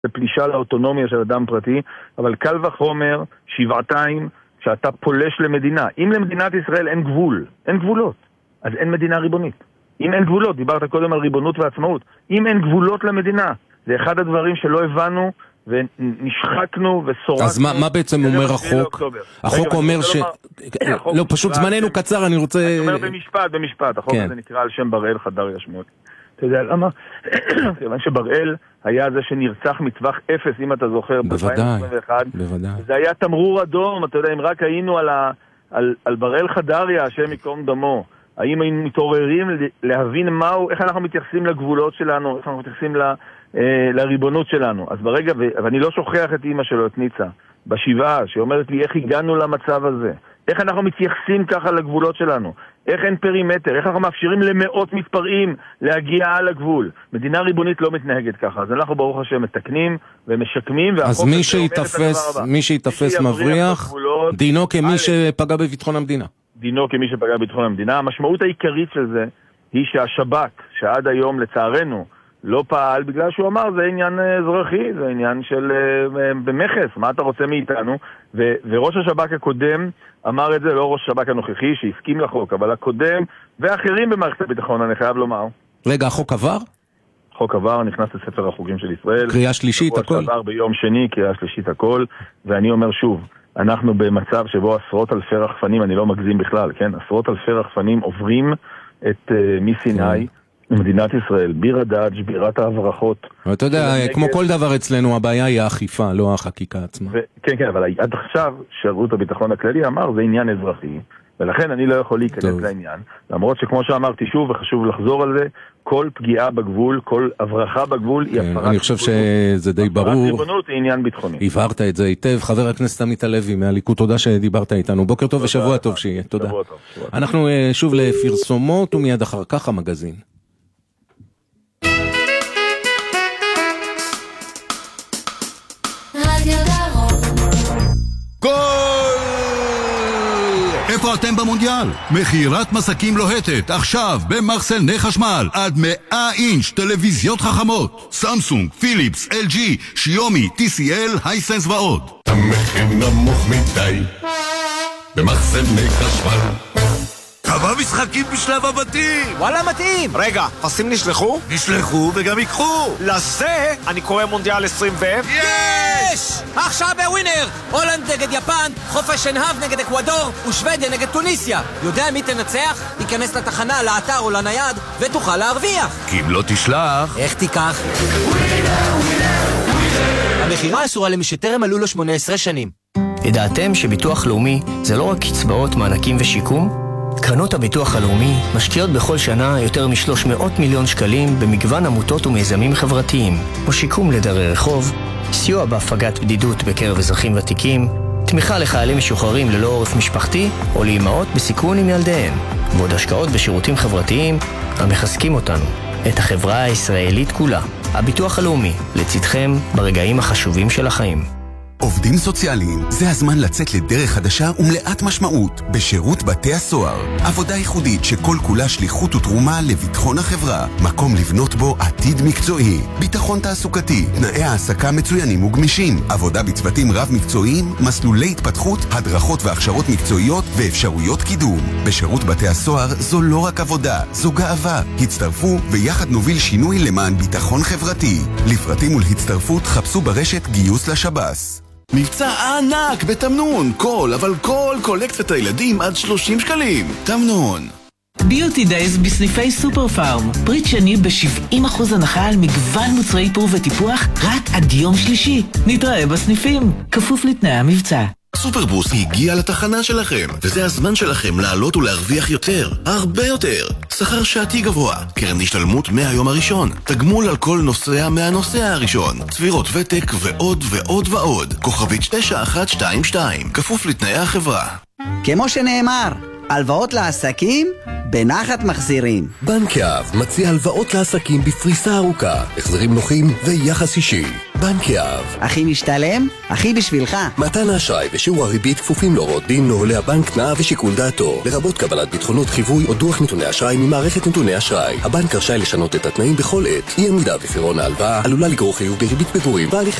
בפלישה לאוטונומיה של אדם פרטי, אבל קל וחומר, שבעתיים, שאתה פולש למדינה. אם למדינת ישראל אין גבול, אין גבולות, אז אין מדינה ריבונית. אם אין גבולות, דיברת קודם על ריבונות ועצמאות, אם אין גבולות למדינה, זה אחד הדברים שלא הבנו ונשחקנו וסורקנו. אז מה בעצם אומר החוק? החוק אומר ש... לא, פשוט זמננו קצר, אני רוצה... אני אומר במשפט, החוק הזה נקרא על שם בראל חדריה שמואל. אתה יודע למה? כיוון שבראל היה זה שנרצח מטווח אפס, אם אתה זוכר, בוודאי. זה היה תמרור אדום, אתה יודע, אם רק היינו על בראל חדריה, השם יקום דמו, האם היינו מתעוררים להבין איך אנחנו מתייחסים לגבולות שלנו, איך אנחנו מתייחסים לריבונות שלנו. אז ברגע, ואני לא שוכח את אמא שלו, את ניצה, בשבעה, שאומרת לי איך הגענו למצב הזה, איך אנחנו מתייחסים ככה לגבולות שלנו, איך אין פרימטר, איך אנחנו מאפשרים למאות מתפרעים להגיע על הגבול. מדינה ריבונית לא מתנהגת ככה, אז אנחנו ברוך השם מתקנים ומשקמים. אז מי שיתפס מבריח, דינו כמי שפגע בביטחון המדינה. דינו כמי שפגע בביטחון המדינה. המשמעות העיקרית של זה היא שהשב"כ, שעד היום לצערנו לא פעל, בגלל שהוא אמר זה עניין אזרחי, זה עניין של במחס, מה אתה רוצה מאיתנו? וראש השב"כ הקודם אמר את זה, לא ראש השב"כ הנוכחי שהסכים לחוק, אבל הקודם ואחרים במערכת הביטחון, אני חייב לומר. רגע, החוק עבר? החוק עבר, נכנס לספר החוקים של ישראל. קריאה שלישית, הכל? עבר ביום שני, קריאה שלישית, הכל. ואני אומר שוב, אנחנו במצב שבו עשרות אלפי רחפנים, אני לא מגזים בכלל, כן? עשרות אלפי רחפנים עוברים את מסיני, מדינת ישראל, ביר הדאג', בירת ההברחות. אתה יודע, כמו כל דבר אצלנו, הבעיה היא האכיפה, לא החקיקה עצמה. כן, אבל עד עכשיו, שירות הביטחון הכללי אמר, זה עניין אזרחי, ולכן אני לא יכול להיכנס לעניין. למרות שכמו שאמרתי שוב, וחשוב לחזור על זה, כל פגיעה בגבול, כל הברחה בגבול, היא הפרת... אני חושב שזה די ברור. הפרת ריבונות היא עניין ביטחוני. הבהרת את זה היטב. חבר הכנסת עמית הלוי מהליכוד, תודה שדיברת איתנו. בוקר טוב ושבוע טוב שיהיה. תודה. אנחנו שוב לפרסומות ומיד אחר כך המגזין. איפה אתם במונדיאל? מחירת מסקים לוהטת, עכשיו במחסני חשמל, עד 100 אינץ' טלוויזיות חכמות, סמסונג, פיליפס, LG, שיומי, TCL, הייסנס ועוד. המחיר נמוך מדי במחסני חשמל. כמה משחקים בשלב הבתים! וואלה מתאים! רגע, פסים נשלחו? נשלחו וגם יקחו! לזה אני קורא מונדיאל 20 יש! עכשיו בווינר! הולנד נגד יפן, חופש שנהב נגד אקוודור ושוודיה נגד טוניסיה. יודע מי תנצח? תיכנס לתחנה, לאתר או לנייד ותוכל להרוויח. כי אם לא תשלח... איך תיקח? המחירה אסורה למי שטרם מלאו לו 18 שנים. ידעתם שביטוח לאומי זה לא רק קצבאות, מענקים ושיקום? קרנות הביטוח הלאומי משקיעות בכל שנה יותר מ-300 מיליון שקלים במגוון עמותות ומיזמים חברתיים, כמו שיקום לדרי רחוב, סיוע בהפגת בדידות בקרב אזרחים ותיקים, תמיכה לחיילים משוחררים ללא עורף משפחתי או לאימהות בסיכון עם ילדיהן, ועוד השקעות בשירותים חברתיים המחזקים אותנו, את החברה הישראלית כולה. הביטוח הלאומי, לצדכם ברגעים החשובים של החיים. עובדים סוציאליים, זה הזמן לצאת לדרך חדשה ומלאת משמעות בשירות בתי הסוהר. עבודה ייחודית שכל כולה שליחות ותרומה לביטחון החברה. מקום לבנות בו עתיד מקצועי, ביטחון תעסוקתי, תנאי העסקה מצוינים וגמישים, עבודה בצוותים רב מקצועיים, מסלולי התפתחות, הדרכות והכשרות מקצועיות ואפשרויות קידום. בשירות בתי הסוהר זו לא רק עבודה, זו גאווה. הצטרפו ויחד נוביל שינוי למען ביטחון חברתי. לפרטים ולהצטרפות חפשו ברשת גיוס לשב"ס. מבצע ענק בתמנון, כל קולקציית הילדים עד 30 שקלים. תמנון. ביוטי דייז בסניפי סופר פארם. פריט שני ב-70% הנחה על מגוון מוצרי איפור וטיפוח רק עד יום שלישי. נתראה בסניפים, כפוף לתנאי המבצע. סופרבוס הגיע לתחנה שלכם, וזה הזמן שלכם לעלות ולהרוויח יותר, הרבה יותר. שכר שעתי גבוה, קרן השתלמות מהיום הראשון, תגמול על כל נוסע מהנוסע הראשון, צבירות ותק ועוד ועוד ועוד. כוכבית 9122, כפוף לתנאי החברה. כמו שנאמר, הלוואות לעסקים בנחת מחזירים. בנק יהב מציע הלוואות לעסקים בפריסה ארוכה, החזרים נוחים ויחס אישי. בנק יהב. הכי משתלם, הכי בשבילך. מתן האשראי ושיעור הריבית כפופים להוראות דין נוהלי הבנק, תנאיו ושיקול דעתו, לרבות קבלת ביטחונות חיווי או דוח נתוני אשראי ממערכת נתוני אשראי. הבנק רשאי לשנות את התנאים בכל עת. אי עמידה בפירעון ההלוואה עלולה לגרור חיוב בריבית פיגורים והליכי